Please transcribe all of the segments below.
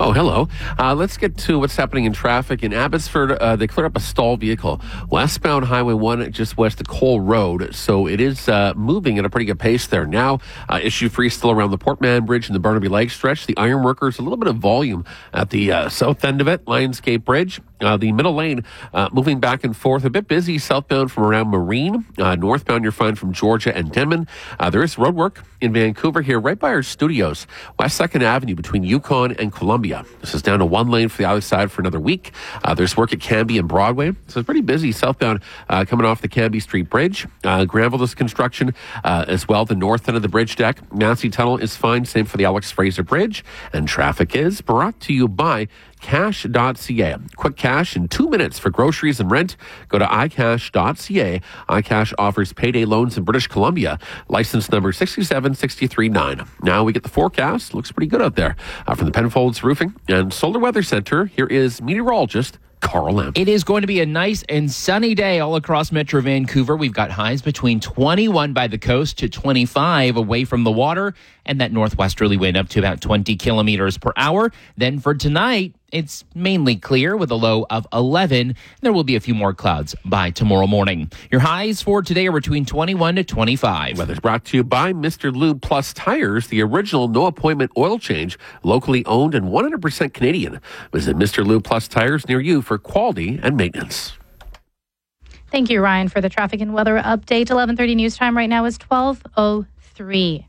Oh, hello. Let's get to what's happening in traffic. In Abbotsford, they cleared up a stalled vehicle. Westbound Highway 1, just west of Cole Road. So it is moving at a pretty good pace there. Now, issue-free still around the Portman Bridge and the Burnaby Lake stretch. The Ironworkers, a little bit of volume at the south end of it, Lionsgate Bridge. The middle lane, moving back and forth, a bit busy southbound from around Marine. Northbound, you're fine from Georgia and Denman. There is road work in Vancouver here, right by our studios, West 2nd Avenue between Yukon and Columbia. This is down to one lane for the other side for another week. There's work at Cambie and Broadway. So it's pretty busy southbound coming off the Cambie Street Bridge. Granville is construction as well. The north end of the bridge deck. Massey Tunnel is fine. Same for the Alex Fraser Bridge. And traffic is brought to you by Cash.ca. Quick cash in 2 minutes for groceries and rent. Go to iCash.ca. iCash offers payday loans in British Columbia. License number 67639. Now we get the forecast. Looks pretty good out there. From the Penfolds Roofing and Solar Weather Center, here is meteorologist Carl Lamb. It is going to be a nice and sunny day all across Metro Vancouver. We've got highs between 21 by the coast to 25 away from the water, and that northwesterly wind up to about 20 kilometers per hour. Then for tonight, it's mainly clear with a low of 11. There will be a few more clouds by tomorrow morning. Your highs for today are between 21 to 25. Weather's brought to you by Mr. Lube Plus Tires, the original no-appointment oil change, locally owned and 100% Canadian. Visit Mr. Lube Plus Tires near you for quality and maintenance. Thank you, Ryan, for the traffic and weather update. 11:30 news time right now is 12:03.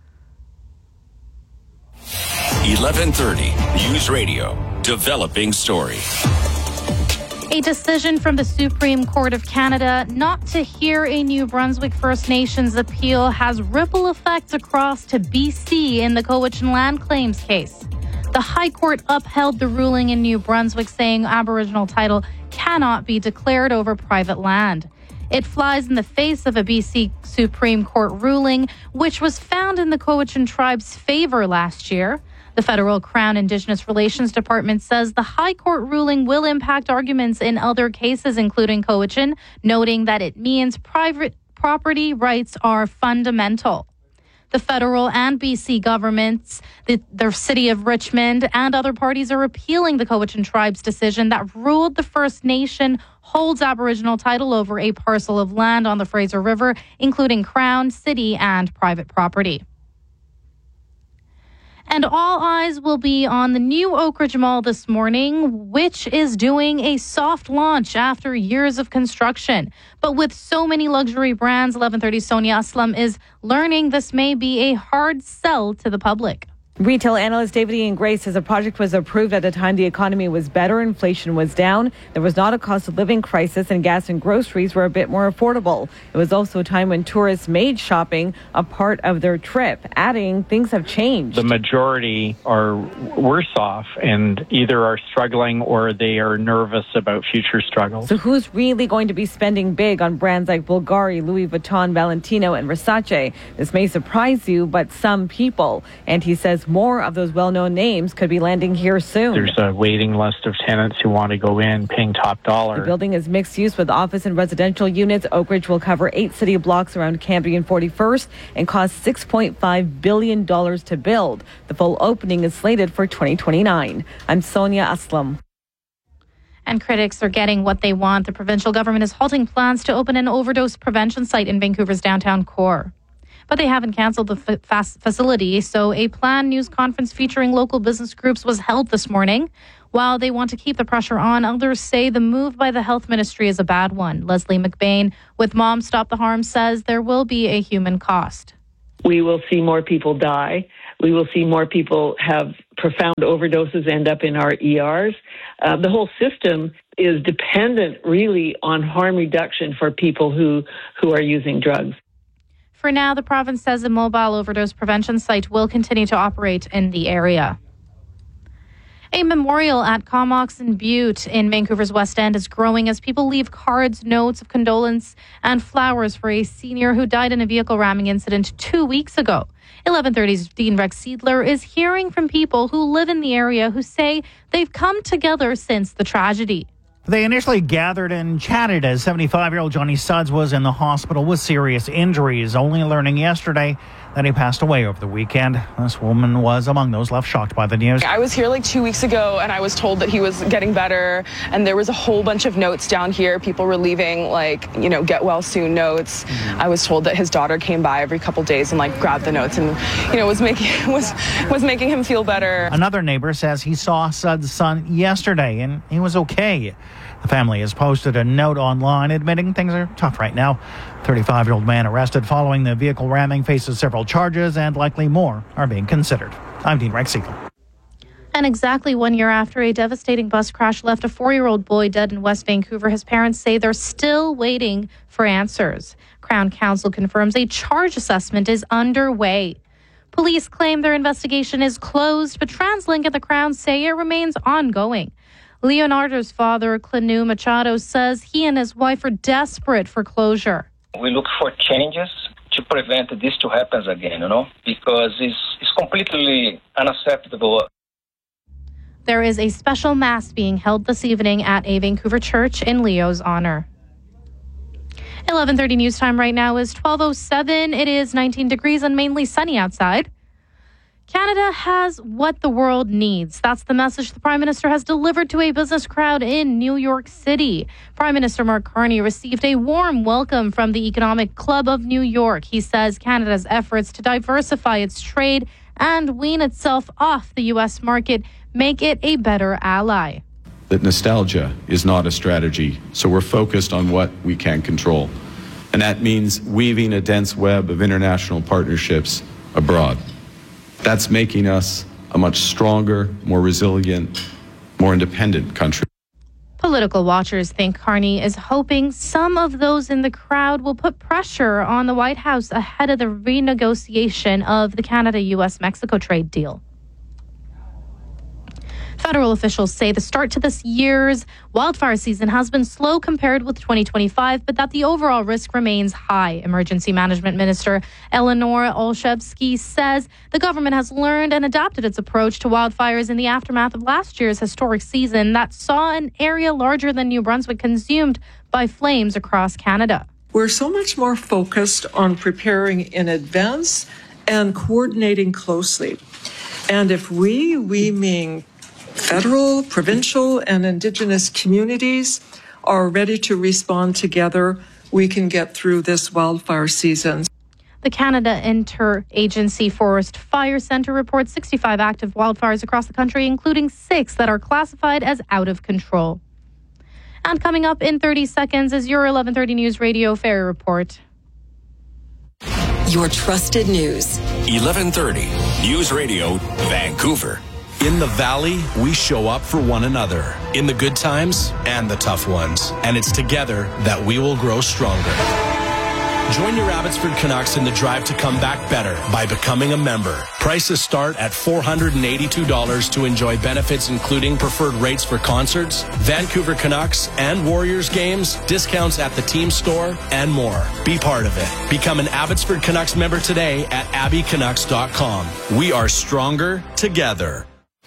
11:30 News Radio. Developing story. A decision from the Supreme Court of Canada not to hear a New Brunswick First Nations appeal has ripple effects across to BC in the Cowichan land claims case. The High Court upheld the ruling in New Brunswick, saying Aboriginal title cannot be declared over private land. It flies in the face of a BC Supreme Court ruling, which was found in the Cowichan tribe's favor last year. The Federal Crown Indigenous Relations Department says the High Court ruling will impact arguments in other cases, including Cowichan, noting that it means private property rights are fundamental. The federal and BC governments, the City of Richmond, and other parties are appealing the Cowichan tribe's decision that ruled the First Nation holds Aboriginal title over a parcel of land on the Fraser River, including Crown, city, and private property. And all eyes will be on the new Oak Ridge Mall this morning, which is doing a soft launch after years of construction. But with so many luxury brands, 11:30 Sonia Aslam is learning this may be a hard sell to the public. Retail analyst David Ian Gray says the project was approved at a time the economy was better, inflation was down, there was not a cost of living crisis, and gas and groceries were a bit more affordable. It was also a time when tourists made shopping a part of their trip, adding things have changed. The majority are worse off and either are struggling or they are nervous about future struggles. So who's really going to be spending big on brands like Bulgari, Louis Vuitton, Valentino, and Versace? This may surprise you, but some people. And he says more of those well-known names could be landing here soon. There's a waiting list of tenants who want to go in paying top dollar. The building is mixed use with office and residential units. Oak Ridge will cover 8 city blocks around Cambie and 41st and cost $6.5 billion to build. The full opening is slated for 2029. I'm Sonia Aslam. And critics are getting what they want. The provincial government is halting plans to open an overdose prevention site in Vancouver's downtown core. But they haven't canceled the facility, so a planned news conference featuring local business groups was held this morning. While they want to keep the pressure on, others say the move by the health ministry is a bad one. Leslie McBain with Moms Stop the Harm says there will be a human cost. We will see more people die. We will see more people have profound overdoses end up in our ERs. The whole system is dependent really on harm reduction for people who are using drugs. For now, the province says a mobile overdose prevention site will continue to operate in the area. A memorial at Comox and Butte in Vancouver's West End is growing as people leave cards, notes of condolence, and flowers for a senior who died in a vehicle ramming incident 2 weeks ago. 11:30's Dean Rex Seidler is hearing from people who live in the area who say they've come together since the tragedy. They initially gathered and chatted as 75-year-old Johnny Suds was in the hospital with serious injuries, only learning yesterday that he passed away over the weekend. This woman was among those left shocked by the news. I was here like 2 weeks ago, and I was told that he was getting better, and there was a whole bunch of notes down here. People were leaving, get well soon notes. I was told that his daughter came by every couple days and grabbed the notes and was making him feel better. Another neighbor says he saw Sud's son yesterday and he was okay. The family has posted a note online admitting things are tough right now. 35-year-old man arrested following the vehicle ramming faces several charges, and likely more are being considered. I'm Dean Rex-Siegel. And exactly 1 year after a devastating bus crash left a 4-year-old boy dead in West Vancouver, his parents say they're still waiting for answers. Crown Counsel confirms a charge assessment is underway. Police claim their investigation is closed, but TransLink and the Crown say it remains ongoing. Leonardo's father, Clanu Machado, says he and his wife are desperate for closure. We look for changes to prevent this to happen again, because it's completely unacceptable. There is a special mass being held this evening at a Vancouver church in Leo's honor. 11:30 news time right now is 12:07. It is 19 degrees and mainly sunny outside. Canada has what the world needs. That's the message the Prime Minister has delivered to a business crowd in New York City. Prime Minister Mark Carney received a warm welcome from the Economic Club of New York. He says Canada's efforts to diversify its trade and wean itself off the U.S. market make it a better ally. That nostalgia is not a strategy, so we're focused on what we can control. And that means weaving a dense web of international partnerships abroad. That's making us a much stronger, more resilient, more independent country. Political watchers think Carney is hoping some of those in the crowd will put pressure on the White House ahead of the renegotiation of the Canada-U.S.-Mexico trade deal. Federal officials say the start to this year's wildfire season has been slow compared with 2025, but that the overall risk remains high. Emergency Management Minister Eleanor Olszewski says the government has learned and adapted its approach to wildfires in the aftermath of last year's historic season that saw an area larger than New Brunswick consumed by flames across Canada. We're so much more focused on preparing in advance and coordinating closely. And if we mean federal, provincial, and Indigenous communities are ready to respond together, we can get through this wildfire season. The Canada Interagency Forest Fire Centre reports 65 active wildfires across the country, including 6 that are classified as out of control. And coming up in 30 seconds is your 11:30 News Radio Ferry Report. Your trusted news. 11:30 News Radio Vancouver. In the Valley, we show up for one another in the good times and the tough ones. And it's together that we will grow stronger. Join your Abbotsford Canucks in the drive to come back better by becoming a member. Prices start at $482 to enjoy benefits including preferred rates for concerts, Vancouver Canucks and Warriors games, discounts at the team store, and more. Be part of it. Become an Abbotsford Canucks member today at abbycanucks.com. We are stronger together.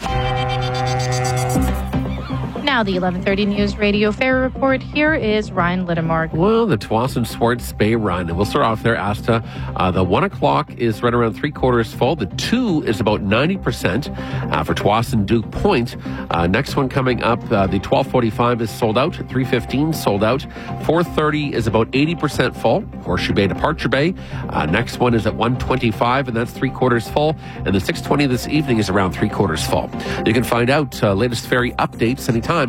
Now the 11:30 News Radio Fair Report. Here is Ryan Littemark. Well, the Tsawwassen Sports Bay Run. And we'll start off there, Asta. The 1 o'clock is right around 3/4 full. The 2 is about 90% for Tsawwassen Duke Point. Next one coming up, the 12:45 is sold out. 3:15 sold out. 4:30 is about 80% full. Horseshoe Bay Departure Bay. Next one is at 1:25, and that's 3/4 full. And the 6:20 this evening is around 3/4 full. You can find out latest ferry updates anytime.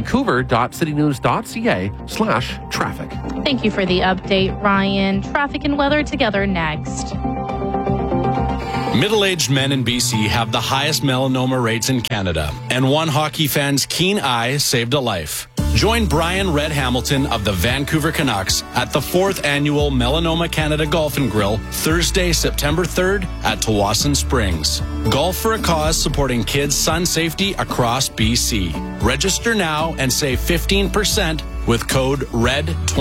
Vancouver.citynews.ca/traffic. Thank you for the update, Ryan. Traffic and weather together next. Middle-aged men in BC have the highest melanoma rates in Canada, and one hockey fan's keen eye saved a life. Join Brian Red Hamilton of the Vancouver Canucks at the 4th Annual Melanoma Canada Golf and Grill, Thursday, September 3rd at Tsawwassen Springs. Golf for a cause supporting kids' sun safety across BC. Register now and save 15% with code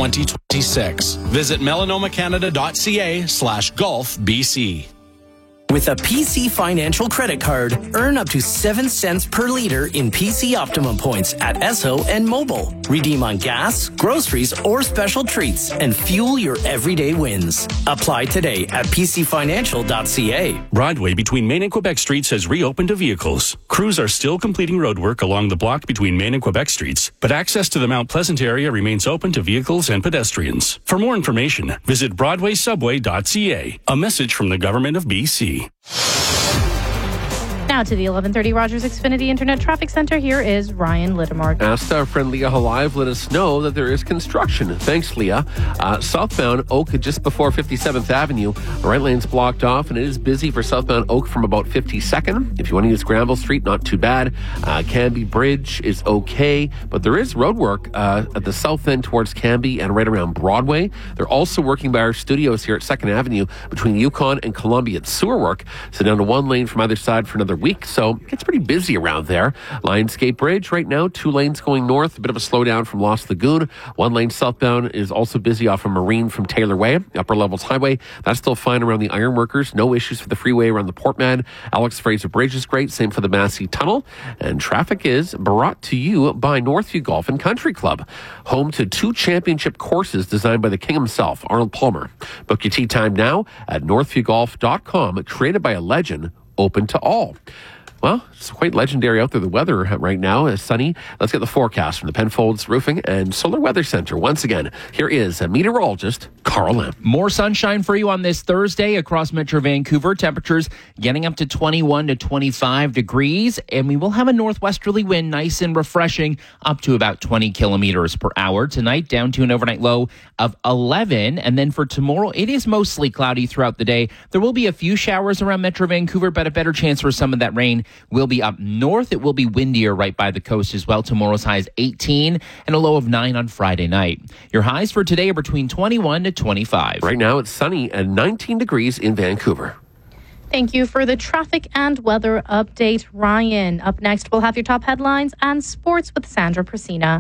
RED2026. Visit melanomacanada.ca/golfbc. With a PC Financial credit card, earn up to 7 cents per liter in PC Optimum points at Esso and Mobile. Redeem on gas, groceries, or special treats and fuel your everyday wins. Apply today at pcfinancial.ca. Broadway between Main and Quebec Streets has reopened to vehicles. Crews are still completing roadwork along the block between Main and Quebec Streets, but access to the Mount Pleasant area remains open to vehicles and pedestrians. For more information, visit broadwaysubway.ca. A message from the Government of BC. Now to the 1130 Rogers Xfinity Internet Traffic Center. Here is Ryan Littermark. Asked our friend Leah Halive, let us know that there is construction. Thanks, Leah. Southbound Oak, just before 57th Avenue. The right lane's blocked off, and it is busy for southbound Oak from about 52nd. If you want to use Granville Street, not too bad. Canby Bridge is okay, but there is road work at the south end towards Canby and right around Broadway. They're also working by our studios here at 2nd Avenue between Yukon and Columbia. It's sewer work, so down to one lane from either side for another week. So it gets pretty busy around there. Lionsgate Bridge right now, 2 lanes going north, a bit of a slowdown from Lost Lagoon. 1 lane southbound is also busy off of Marine from Taylor Way. Upper Levels Highway, that's still fine around the Ironworkers. No issues for the freeway around the Portman. Alex Fraser Bridge is great. Same for the Massey Tunnel. And traffic is brought to you by Northview Golf and Country Club, home to 2 championship courses designed by the king himself, Arnold Palmer. Book your tee time now at northviewgolf.com, created by a legend, open to all. Well, it's quite legendary out there. The weather right now is sunny. Let's get the forecast from the Penfolds Roofing and Solar Weather Center. Once again, here is a meteorologist, Carl Lamb. More sunshine for you on this Thursday across Metro Vancouver. Temperatures getting up to 21 to 25 degrees, and we will have a northwesterly wind, nice and refreshing, up to about 20 kilometers per hour. Tonight, down to an overnight low of 11, and then for tomorrow, it is mostly cloudy throughout the day. There will be a few showers around Metro Vancouver, but a better chance for some of that rain will be up north. It will be windier right by the coast as well. Tomorrow's high is 18 and a low of 9 on Friday night. Your highs for today are between 21 to 25. Right now it's sunny and 19 degrees in Vancouver. Thank you for the traffic and weather update, Ryan. Up next, we'll have your top headlines and sports with Sandra Persina.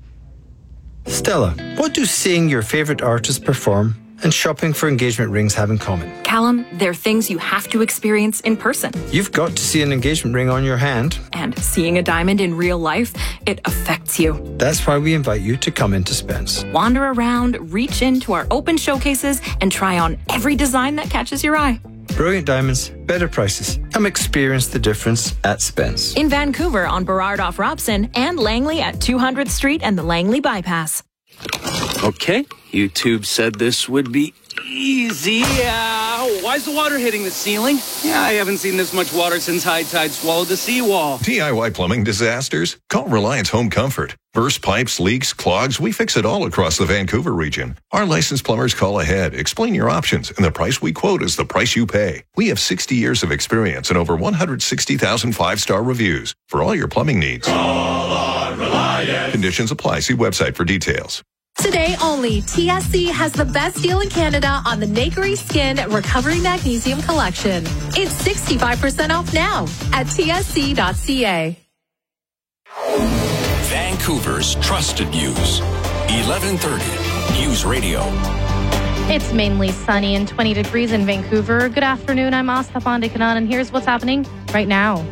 Stella, what do seeing your favorite artist perform and shopping for engagement rings have in common? Callum, they're things you have to experience in person. You've got to see an engagement ring on your hand. And seeing a diamond in real life, it affects you. That's why we invite you to come into Spence. Wander around, reach into our open showcases, and try on every design that catches your eye. Brilliant diamonds, better prices. Come experience the difference at Spence. In Vancouver on Burrard off Robson and Langley at 200th Street and the Langley Bypass. Okay, YouTube said this would be easy. Why's the water hitting the ceiling? Yeah, I haven't seen this much water since high tide swallowed the seawall. DIY plumbing disasters? Call Reliance Home Comfort. Burst pipes, leaks, clogs, we fix it all across the Vancouver region. Our licensed plumbers call ahead, explain your options, and the price we quote is the price you pay. We have 60 years of experience and over 160,000 5-star reviews for all your plumbing needs. Call on Reliance. Conditions apply. See website for details. Today only, TSC has the best deal in Canada on the Nakery Skin Recovery Magnesium Collection. It's 65% off now at tsc.ca. Vancouver's trusted news. 1130 News Radio. It's mainly sunny and 20 degrees in Vancouver. Good afternoon. I'm Asta Pandikanan, and here's what's happening right now.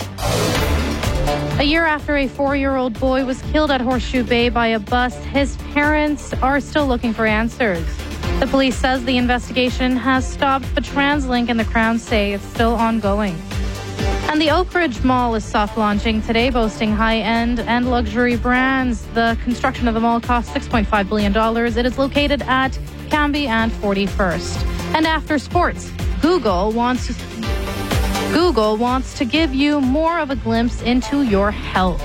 A year after a 4-year-old boy was killed at Horseshoe Bay by a bus, his parents are still looking for answers. The police says the investigation has stopped, but TransLink and the Crown say it's still ongoing. And the Oak Ridge Mall is soft launching today, boasting high-end and luxury brands. The construction of the mall cost $6.5 billion. It is located at Canby and 41st. And after sports, Google wants to give you more of a glimpse into your health.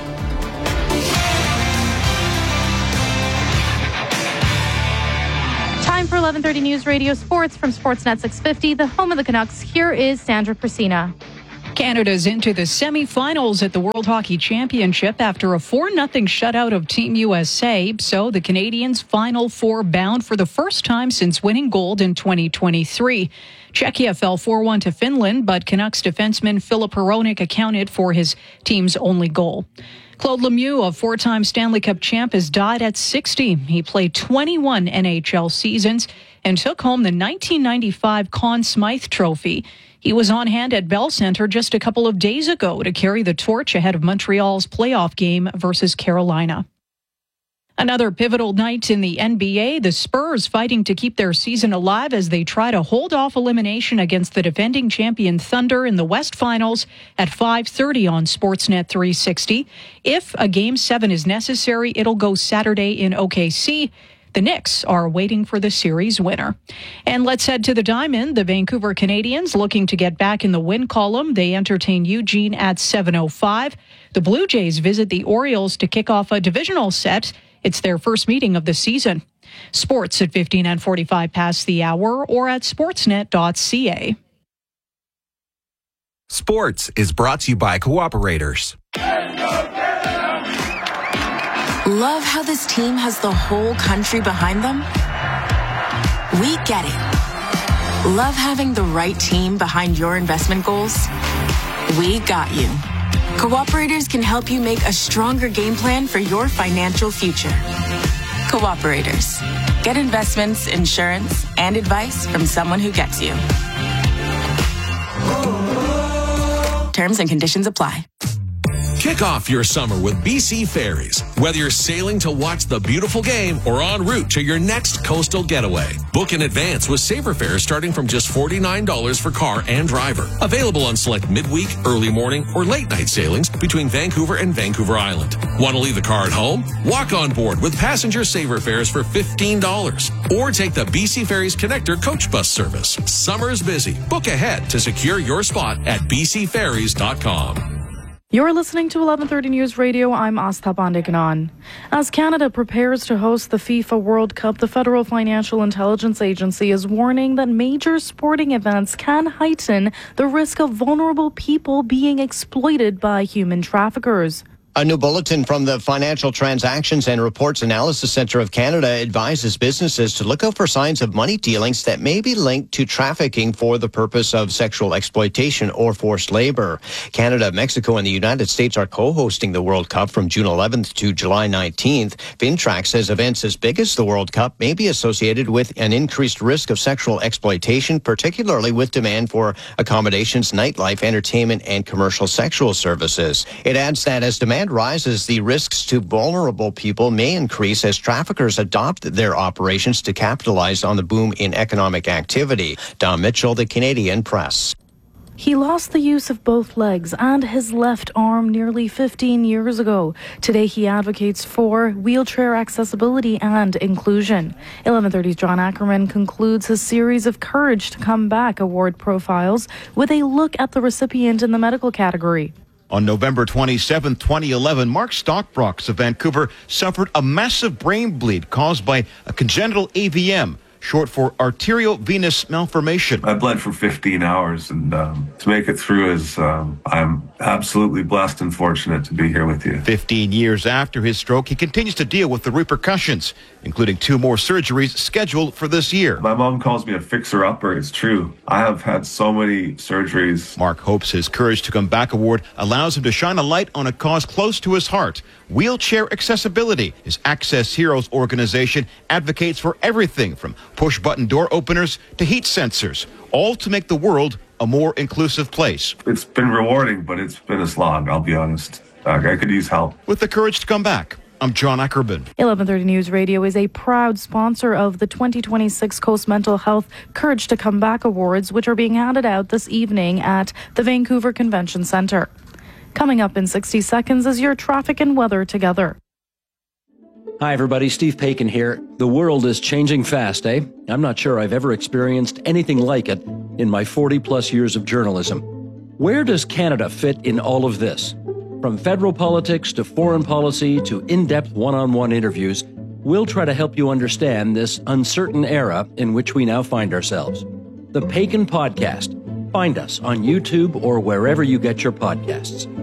Time for 11:30 News Radio Sports from Sportsnet 650, the home of the Canucks. Here is Sandra Persina. Canada's into the semifinals at the World Hockey Championship after a 4-0 shutout of Team USA. So the Canadians Final Four bound for the first time since winning gold in 2023. Czechia fell 4-1 to Finland, but Canucks defenseman Filip Hronek accounted for his team's only goal. Claude Lemieux, a 4-time Stanley Cup champ, has died at 60. He played 21 NHL seasons and took home the 1995 Conn Smythe Trophy. He was on hand at Bell Centre just a couple of days ago to carry the torch ahead of Montreal's playoff game versus Carolina. Another pivotal night in the NBA, the Spurs fighting to keep their season alive as they try to hold off elimination against the defending champion Thunder in the West Finals at 5:30 on Sportsnet 360. If a Game 7 is necessary, it'll go Saturday in OKC. The Knicks are waiting for the series winner. And let's head to the Diamond. The Vancouver Canadians looking to get back in the win column. They entertain Eugene at 7:05. The Blue Jays visit the Orioles to kick off a divisional set. It's their first meeting of the season. Sports at 15 and 45 past the hour or at sportsnet.ca. Sports is brought to you by Cooperators. Love how this team has the whole country behind them? We get it. Love having the right team behind your investment goals? We got you. Cooperators can help you make a stronger game plan for your financial future. Cooperators. Get investments, insurance, and advice from someone who gets you. Terms and conditions apply. Kick off your summer with BC Ferries. Whether you're sailing to watch the beautiful game or en route to your next coastal getaway, book in advance with Saver Fares starting from just $49 for car and driver. Available on select midweek, early morning, or late night sailings between Vancouver and Vancouver Island. Want to leave the car at home? Walk on board with passenger Saver Fares for $15. Or take the BC Ferries Connector coach bus service. Summer's busy. Book ahead to secure your spot at bcferries.com. You're listening to 1130 News Radio. I'm Astha Pandegnan. As Canada prepares to host the FIFA World Cup, the Federal Financial Intelligence Agency is warning that major sporting events can heighten the risk of vulnerable people being exploited by human traffickers. A new bulletin from the Financial Transactions and Reports Analysis Centre of Canada advises businesses to look out for signs of money dealings that may be linked to trafficking for the purpose of sexual exploitation or forced labor. Canada, Mexico, and the United States are co-hosting the World Cup from June 11th to July 19th. Fintrack says events as big as the World Cup may be associated with an increased risk of sexual exploitation, particularly with demand for accommodations, nightlife, entertainment, and commercial sexual services. It adds that as demand rises, the risks to vulnerable people may increase as traffickers adopt their operations to capitalize on the boom in economic activity. Don Mitchell, The Canadian Press. He lost the use of both legs and his left arm nearly 15 years ago. Today he advocates for wheelchair accessibility and inclusion. 1130's John Ackerman concludes his series of Courage to Come Back award profiles with a look at the recipient in the medical category. On November 27, 2011, Mark Stockbrooks of Vancouver suffered a massive brain bleed caused by a congenital AVM, short for arteriovenous malformation. I bled for 15 hours, and to make it through is I'm absolutely blessed and fortunate to be here with you. 15 years after his stroke, he continues to deal with the repercussions, including 2 more surgeries scheduled for this year. My mom calls me a fixer-upper. It's true. I have had so many surgeries. Mark hopes his Courage to Come Back award allows him to shine a light on a cause close to his heart, wheelchair accessibility. His Access Heroes organization advocates for everything from push-button door openers to heat sensors, all to make the world a more inclusive place. It's been rewarding, but it's been a slog, I'll be honest. I could use help. With the Courage to Come Back, I'm John Ackerman. 1130 News Radio is a proud sponsor of the 2026 Coast Mental Health Courage to Come Back Awards, which are being handed out this evening at the Vancouver Convention Centre. Coming up in 60 seconds is your traffic and weather together. Hi, everybody. Steve Paikin here. The world is changing fast, eh? I'm not sure I've ever experienced anything like it in my 40-plus years of journalism. Where does Canada fit in all of this? From federal politics to foreign policy to in-depth one-on-one interviews, we'll try to help you understand this uncertain era in which we now find ourselves. The Paikin Podcast. Find us on YouTube or wherever you get your podcasts.